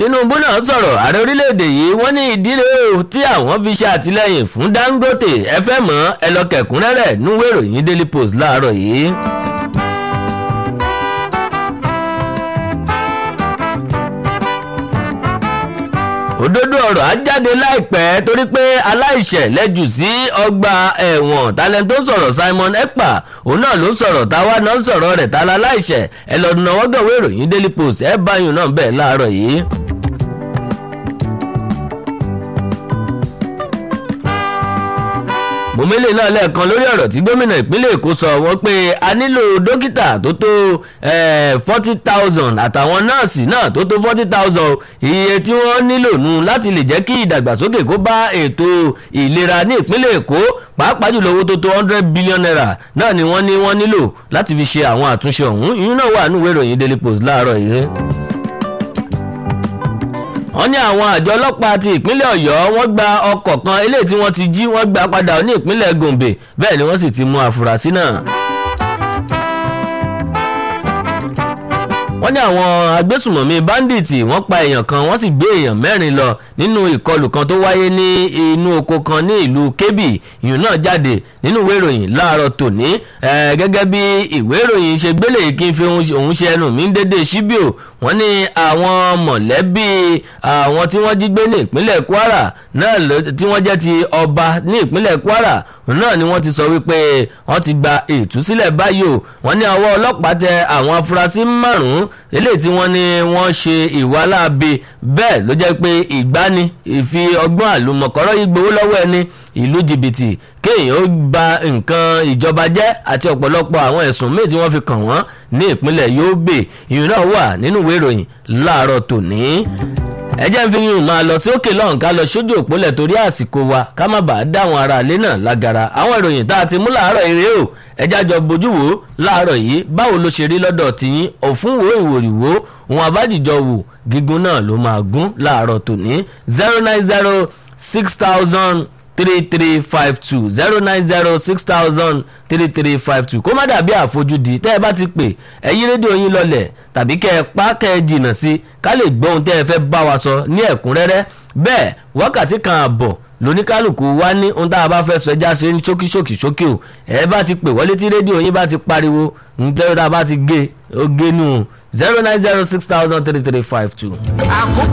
Tinubu náà sọ̀rọ̀ ààrẹ orílẹ̀-èdè yìí wọ́n ní ìdílé tí àwọn fi ṣe àtìlẹ́yìn fún Dangote ẹ fẹ́ mọ̀ ẹ lọ kẹ̀kúnrẹ́rẹ́ núwé ìròyìn Daily Post láàárọ̀ yìí. òdodo ọ̀rọ̀ á jáde láìpẹ́ torí pé aláìṣẹ̀ lẹ́jù sí ọgbà ẹ̀wọ̀n talent tó sọ̀rọ̀ Simon Ekpa òun náà ló sọ̀rọ̀ táwa náà sọ̀rọ̀ rẹ̀ tala aláìṣẹ̀ ẹ lọ́dún náà wọ́n gbọ̀wé ìròyìn Daily Post ẹ báyìí náà bẹ́ẹ̀ láàárọ̀ yìí. mọ̀mílẹ̀ náà lẹ́ẹ̀kan lórí ọ̀rọ̀ tí gómìnà ìpínlẹ̀ Èkó sọ wọ́n pé a nílò dókítà tó tó 40,000 àtàwọn nọ́ọ̀sì náà tó tó 40,000 iye tí wọ́n nílò nù láti lè jẹ́ kí ìdàgbàsókè kó bá ètò ìlera ní ìpínlẹ̀ Èkó pàápàá jùlọ owó tó tó 100 billion naira náà ni wọ́n nílò láti fi ṣe àwọn àtúnṣe ọ̀hún ìyún náà wà nínú ìwé ìròyìn Daily Post láàárọ̀ yìí. wọ́n ní àwọn àjọ ọlọ́pàá ti ìpínlẹ̀ Ọ̀yọ́ wọ́n gba ọkọ̀ kan eléyìí tí wọ́n ti jí wọ́n gbà padà ní ìpínlẹ̀ Gombe bẹ́ẹ̀ ni wọ́n sì ti mú àfúrásì náà. wọ́n ní àwọn agbésùmọ̀mí báńdíìtì wọ́n pa èèyàn kan wọ́n sì gbé èèyàn 4 lọ nínú ìkọlù kan tó wáyé ní inú oko kan ní ìlú Kebbi ìyún náà jáde nínú ìwé ìròyìn láàárọ̀ tòní gẹ́gẹ́ bí ìwé ìròyìn ṣe gbélé kí n fi òun ṣe ẹnu mi ń dédé síbíò wọ́n ní àwọn mọ̀lẹ́bí àwọn tí wọ́n jí gbé ní ìpínlẹ̀ Kwara náà tí wọ́n jẹ́ ti ọba ní ìpínlẹ̀ Kwara náà ni wọ́n ti sọ wípé wọ́n ti gba ìtúsílẹ̀ báyìí o wọ́n ní ọwọ́ ọlọ́pàá tẹ àwọn afurasí 5 eléyìí tí wọ́n ní wọ́n ṣe ìwà láabi bẹ́ẹ̀ ló jẹ́ pé ìgbani ìfi ọgbọ́n àlùmọ̀kọ́rọ́ yìí gbowó lọ́wọ́ ẹni ìlú jìbìtì kéèyàn ó ba nǹkan ìjọba jẹ́ àti ọ̀pọ̀lọpọ̀ àwọn ẹ̀sùn míì tí wọ́n fi kàn wọ́n ní ìpínlẹ̀ Yobe ìyún náà wà nínú ìwé ìròyìn láàárọ̀ tòní. ẹ jẹ́ ń fi yún máa lọ sí òkè lọ́hùn ká lọ sójú òpólẹ̀ torí àsìkò wa ká má bàa dá àwọn ará ilé náà lágara àwọn ìròyìn tá a ti mú láàárọ̀ eré o ẹ jájọ bójú wò láàárọ̀ yìí báwo ló ṣe rí lọ́dọ̀ tiyín òfún wo ìwòrìwò òun àbájìjọ wò gígùn náà ló máa gún láàárọ̀ tòní 0906000 3352 0906000 kó má dàbí àfojúdi tẹ́ ẹ bá ti pè ẹ yí rédíò yín lọlẹ̀ tàbí kẹ́ ẹ pa kẹ́ ẹ jìnnà sí ká lè gbọ́ ohun tẹ́ ẹ fẹ́ bá wa sọ ní ẹ̀kúnrẹ́rẹ́ bẹ́ẹ̀ wákàtí kan àbọ̀ lóníkálùkù wá ní ohun tá a bá fẹ́ sọ ẹja ṣe ní ṣókí o ẹ bá ti pè wọlé tí rédíò yín bá ti pariwo nítorí tá a bá ti gé ó gé nù 0906000 3352.